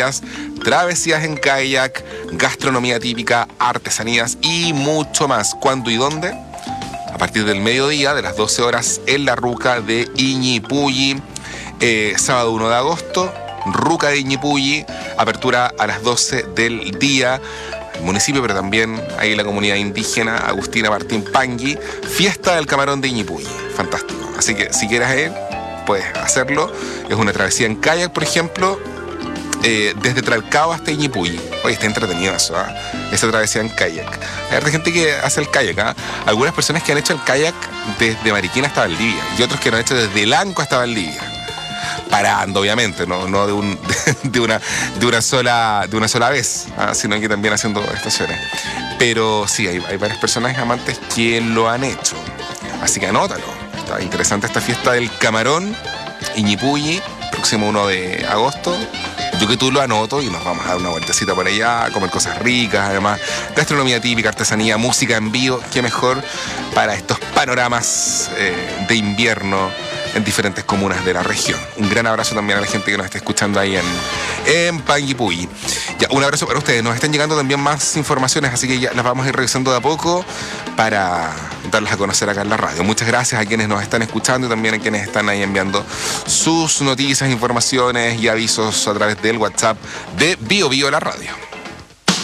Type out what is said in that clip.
travesías en kayak, gastronomía típica, artesanías y mucho más. ¿Cuándo y dónde? A partir del mediodía, de las 12 horas, en la Ruca de Iñipulli. Sábado 1 de agosto, Ruca de Iñipulli, apertura a las 12 del día. El municipio, pero también ahí la comunidad indígena Agustina Martín Pangui. Fiesta del camarón de Iñipulli. Fantástico. Así que si quieres ir, puedes hacerlo. Es una travesía en kayak, por ejemplo, desde Tralcao hasta Iñipulli. Oye, está entretenido eso, ¿eh? Esa travesía en kayak. Hay gente que hace el kayak, ¿eh? Algunas personas que han hecho el kayak desde Mariquina hasta Valdivia y otros que lo han hecho desde Lanco hasta Valdivia. Parando, obviamente, no de una sola vez, ¿eh? Sino que también haciendo estaciones. Pero sí, hay varias personas amantes que lo han hecho. Así que anótalo. Está interesante esta fiesta del camarón, Iñipulli, próximo 1 de agosto. Yo que tú lo anoto y nos vamos a dar una vueltecita por allá, a comer cosas ricas, además gastronomía típica, artesanía, música en vivo. Qué mejor para estos panoramas de invierno en diferentes comunas de la región. Un gran abrazo también a la gente que nos está escuchando ahí en Panguipulli. Ya, un abrazo para ustedes. Nos están llegando también más informaciones, así que ya las vamos a ir revisando de a poco para darlas a conocer acá en la radio. Muchas gracias a quienes nos están escuchando y también a quienes están ahí enviando sus noticias, informaciones y avisos a través del WhatsApp de Bio Bio la radio.